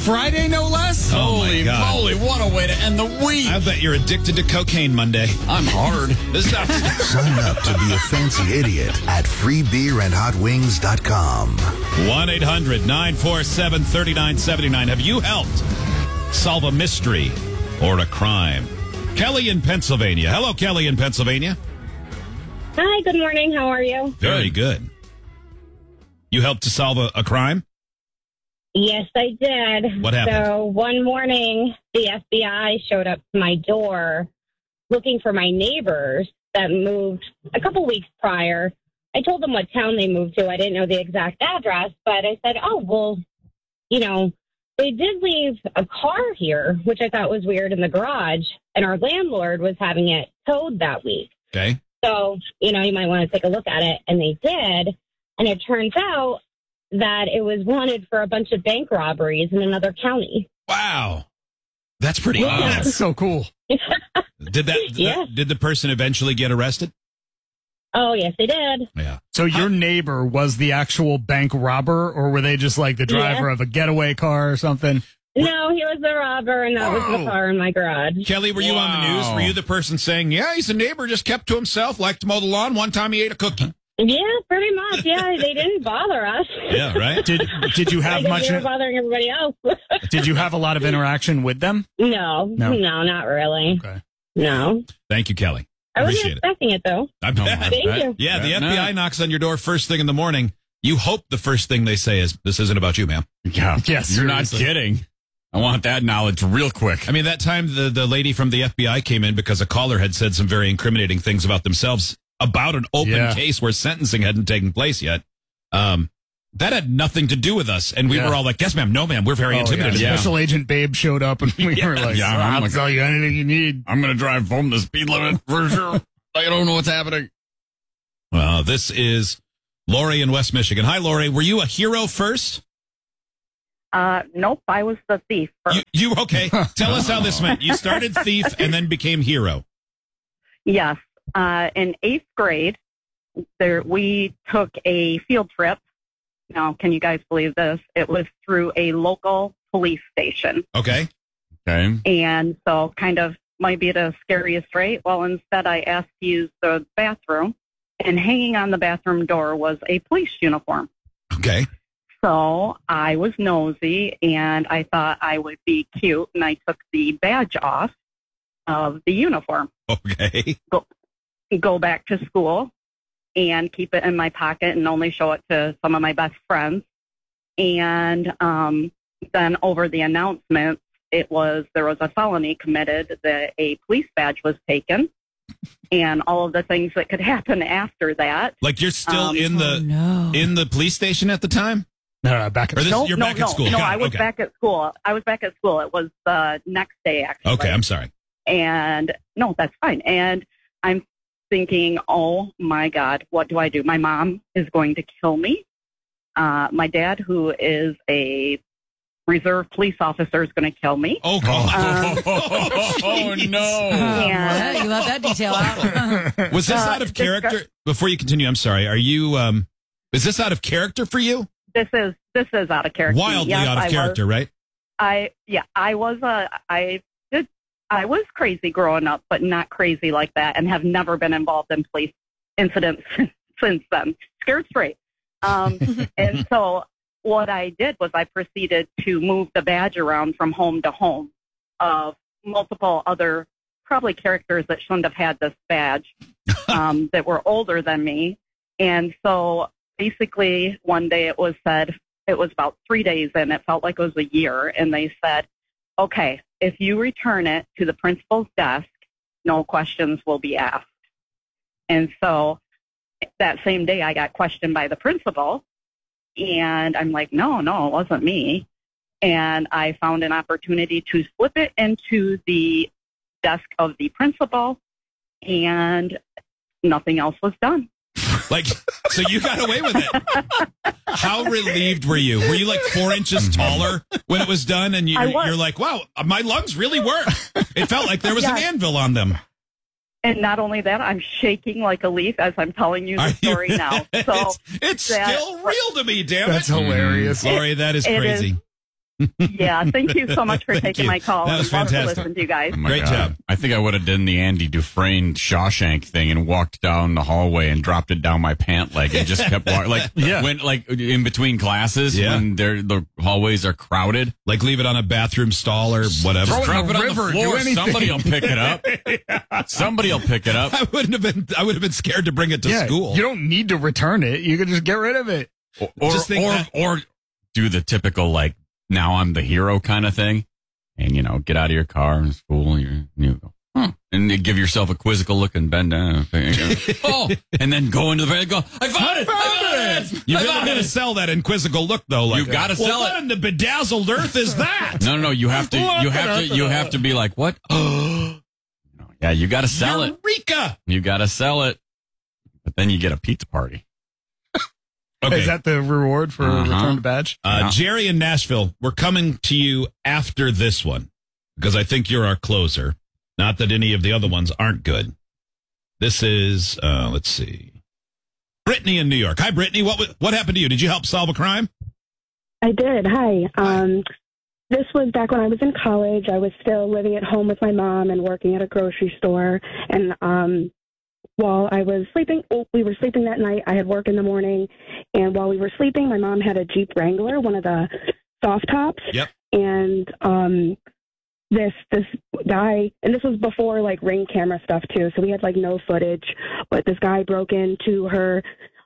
Friday, no less? Holy moly, what a way to end the week. I bet you're addicted to cocaine Monday. I'm hard. Sign up to be a fancy idiot at freebeerandhotwings.com. 1-800-947-3979. Have you helped solve a mystery or a crime? Kelly in Pennsylvania. Hello, Kelly in Pennsylvania. Hi, good morning. How are you? Very good. You helped to solve a crime? Yes, I did. What happened? So one morning, the FBI showed up to my door looking for my neighbors that moved a couple weeks prior. I told them what town they moved to. I didn't know the exact address, but I said, oh, well, you know, they did leave a car here, which I thought was weird, in the garage, and our landlord was having it towed that week. Okay. So, you know, you might want to take a look at it. And they did. And it turns out that it was wanted for a bunch of bank robberies in another county. Wow. That's pretty awesome. That's so cool. Did the person eventually get arrested? Oh, yes, they did. Yeah. So your neighbor was the actual bank robber, or were they just like the driver of a getaway car or something? No, he was the robber, and that was the car in my garage. Kelly, were you on the news? Were you the person saying, yeah, he's a neighbor, just kept to himself, liked to mow the lawn. One time he ate a cookie. Yeah, pretty much. Yeah, they didn't bother us. Yeah, right? Did you have much? They were bothering everybody else. Did you have a lot of interaction with them? No, not really. Okay. No. Thank you, Kelly. I wasn't Appreciate expecting it, though. I bet. Thank you. Yeah, the FBI knocks on your door first thing in the morning. You hope the first thing they say is, this isn't about you, ma'am. Yeah. Yes, You're not kidding. I want that knowledge real quick. I mean, that time the lady from the FBI came in because a caller had said some very incriminating things about themselves about an open case where sentencing hadn't taken place yet. That had nothing to do with us. And we were all like, yes, ma'am. No, ma'am. We're very intimidated. Yeah. Special Agent Babe showed up and we were like, I'll tell you anything you need. I'm going to drive home the speed limit for sure. I don't know what's happening. Well, this is Lori in West Michigan. Hi, Lori. Were you a hero first? Nope, I was the thief first. You okay. Tell us how this went. You started thief and then became hero. Yes. In 8th grade, we took a field trip. Now, can you guys believe this? It was through a local police station. Okay. And so kind of might be the scariest, right? Well, instead I asked to use the bathroom, and hanging on the bathroom door was a police uniform. Okay. So I was nosy, and I thought I would be cute, and I took the badge off of the uniform. Okay. Go back to school and keep it in my pocket and only show it to some of my best friends. And then over the announcement, there was a felony committed, that a police badge was taken, and all of the things that could happen after that. Like you're still in the police station at the time? No, back at school. You're back at school. No, I was back at school. I was back at school. It was the next day, actually. Okay, I'm sorry. And no, that's fine. And I'm thinking, oh my God, what do I do? My mom is going to kill me. My dad, who is a reserve police officer, is going to kill me. Oh, God. Oh, no. And You left that detail out. Was this out of character? Before you continue, I'm sorry. Are you, is this out of character for you? this is out of character. Wildly out of character, right? I was crazy growing up, but not crazy like that, and have never been involved in police incidents since then. Scared straight. And so what I did was I proceeded to move the badge around from home to home of multiple other probably characters that shouldn't have had this badge that were older than me. And so basically one day it was said, it was about 3 days in, it felt like it was a year, and they said, okay, if you return it to the principal's desk, no questions will be asked. And so that same day I got questioned by the principal, and I'm like, no, it wasn't me. And I found an opportunity to slip it into the desk of the principal, and nothing else was done. Like, so you got away with it. How relieved were you? Were you like 4 inches taller when it was done? And you're like, wow, my lungs really work. It felt like there was an anvil on them. And not only that, I'm shaking like a leaf as I'm telling you the story now. So it's still real to me, damn it. That's hilarious. Lori, that is crazy. Yeah, thank you so much for Thank taking you. my call. That was Love to fantastic. listen to you guys. Oh my Great God. job. I think I would have done the Andy Dufresne Shawshank thing and walked down the hallway and dropped it down my pant leg and just kept walking. Like, went like in between classes when the hallways are crowded. Like leave it on a bathroom stall or whatever. Drop it on river, the do floor. anything. Somebody will pick it up. Somebody will pick it up. I would have been scared to bring it to school. You don't need to return it. You can just get rid of it. Or, Just think that- or do the typical, like, now I'm the hero kind of thing. And, get out of your car in school and you go, and you give yourself a quizzical look and bend down. And then go into the van and go, I found it! You really got to sell that in quizzical look, though. Like, You gotta sell what it. in the bedazzled earth is that? No, you have to, you have to be like, what? Yeah, you got to sell it. Eureka! You got to sell it. But then you get a pizza party. Okay. Is that the reward for return to badge? Jerry in Nashville, we're coming to you after this one because I think you're our closer. Not that any of the other ones aren't good. This is, let's see, Brittany in New York. Hi, Brittany. What happened to you? Did you help solve a crime? I did. Hi. This was back when I was in college. I was still living at home with my mom and working at a grocery store. And while I was sleeping, we were sleeping that night. I had work in the morning. And while we were sleeping, my mom had a Jeep Wrangler, one of the soft tops. Yep. And this guy, and this was before like Ring camera stuff too, so we had like no footage, but this guy broke into her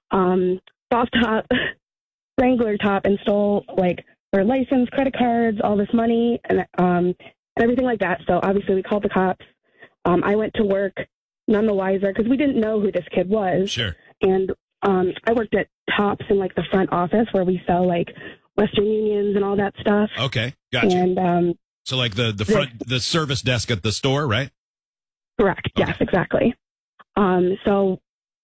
soft top Wrangler top and stole like her license, credit cards, all this money, and everything like that. So obviously we called the cops. I went to work none the wiser because we didn't know who this kid was. Sure. And I worked at Tops in like the front office where we sell like Western Unions and all that stuff. Okay, gotcha. And So like the the service desk at the store, right? correct. Okay. Yes, exactly. So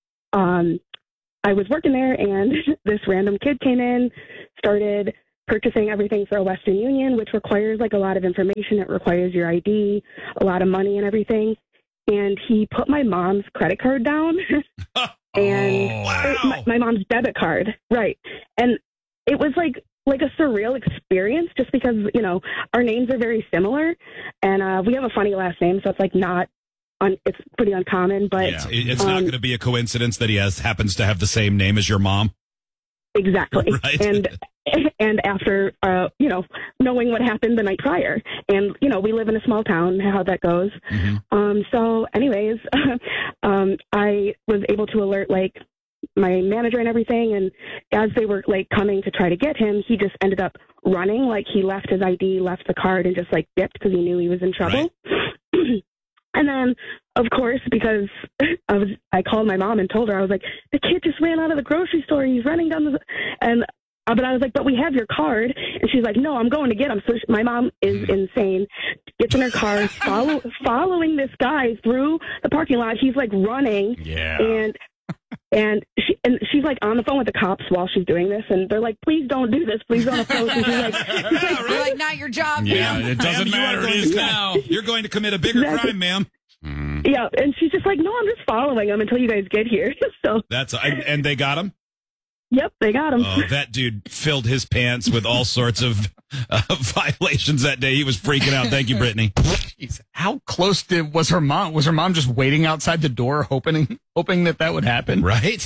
I was working there, and this random kid came in, started purchasing everything for a Western Union, which requires like a lot of information. It requires your ID, a lot of money, and everything. And he put my mom's credit card down, and my mom's debit card, right? And it was like a surreal experience, just because our names are very similar, and we have a funny last name, so it's like it's pretty uncommon. But Yeah, it's not going to be a coincidence that he happens to have the same name as your mom. exactly. Right. And after knowing what happened the night prior, and we live in a small town, how that goes. Mm-hmm. So anyways, I was able to alert like my manager and everything, and as they were like coming to try to get him, he just ended up running. Like he left his ID, left the card, and just like dipped because he knew he was in trouble. Right. And then, of course, because I called my mom and told her, I was like, the kid just ran out of the grocery store. He's running down but I was like, but we have your card. And she's like, no, I'm going to get him. So my mom is insane, gets in her car, following this guy through the parking lot. He's like running. Yeah. And she's like on the phone with the cops while she's doing this, and they're like, "Please don't do this. Please don't approach." And You're like, not your job. Yeah, ma'am. it doesn't matter. It is now. You're going to commit a bigger crime, ma'am. Yeah, and she's just like, "No, I'm just following him until you guys get here." So And they got him. Yep, they got him. Oh, that dude filled his pants with all sorts of violations that day. He was freaking out. Thank you, Brittany. Jeez, how close was her mom? Was her mom just waiting outside the door, hoping that would happen? Right.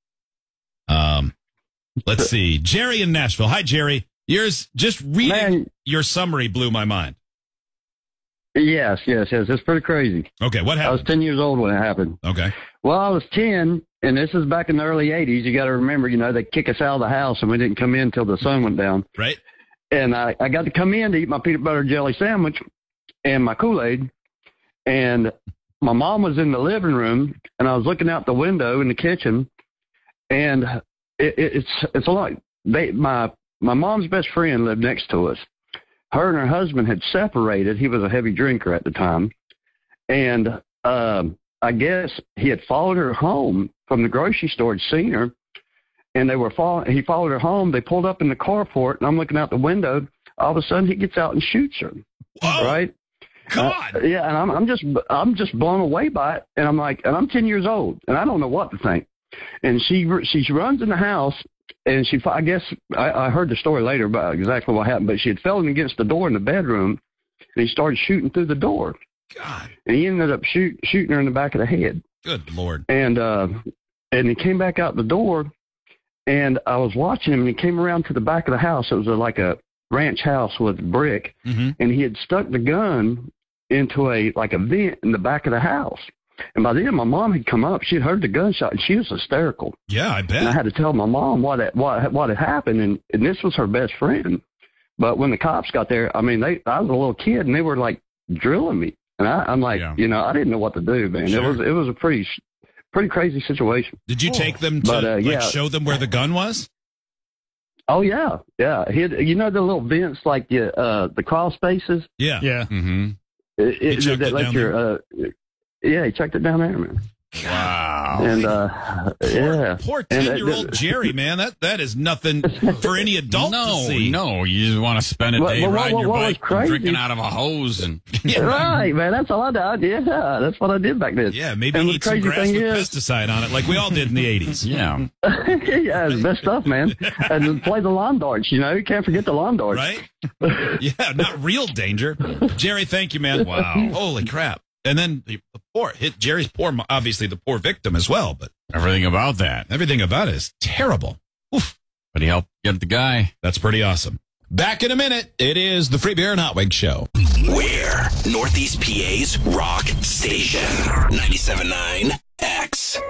Let's see. Jerry in Nashville. Hi, Jerry. Yours, just reading your summary blew my mind. Yes. It's pretty crazy. Okay, what happened? I was 10 years old when it happened. Okay. Well, I was 10, and this is back in the early 80s. You got to remember, they kick us out of the house, and we didn't come in until the sun went down. Right. And I got to come in to eat my peanut butter jelly sandwich and my Kool-Aid. And my mom was in the living room, and I was looking out the window in the kitchen, and it's a lot. My mom's best friend lived next to us. Her and her husband had separated. He was a heavy drinker at the time. And I guess he had followed her home from the grocery store, had seen her, and he followed her home. They pulled up in the carport, and I'm looking out the window. All of a sudden, he gets out and shoots her. Whoa. Right? God. Yeah, and I'm just blown away by it. And I'm like, and I'm 10 years old, and I don't know what to think. And she runs in the house, and I guess I heard the story later about exactly what happened, but she had fallen against the door in the bedroom, and he started shooting through the door. God. And he ended up shooting her in the back of the head. Good Lord. And he came back out the door, and I was watching him, and he came around to the back of the house. It was like a ranch house with brick, and he had stuck the gun into a vent in the back of the house. And by then, my mom had come up. She had heard the gunshot, and she was hysterical. Yeah, I bet. And I had to tell my mom what had happened, and this was her best friend. But when the cops got there, I mean, I was a little kid, and they were like drilling me, and I'm like, I didn't know what to do, man. Sure. It was a pretty crazy situation. Did you take them to show them where the gun was? Oh yeah. You know the little vents like the crawl spaces? Yeah. Mm-hmm. He checked it down there. Yeah, he checked it down there, man. Wow. And poor 10-year-old Jerry, man. That is nothing for any adult to see. No, you just want to spend a day riding your bike and drinking out of a hose and right, man. That's all I did. Yeah, that's what I did back then. Yeah, maybe eat some grass with pesticide on it, like we all did in the 80s. Yeah. Yeah, it's the best stuff, man. And play the lawn darts. You can't forget the lawn darts. Right? Yeah, not real danger. Jerry, thank you, man. Wow, holy crap. And then Jerry's obviously the poor victim as well, but everything about it is terrible. Oof. But he helped get the guy. That's pretty awesome. Back in a minute. It is the Free Beer and Hot Wings Show. Where? Northeast PA's rock station. 97.9 X.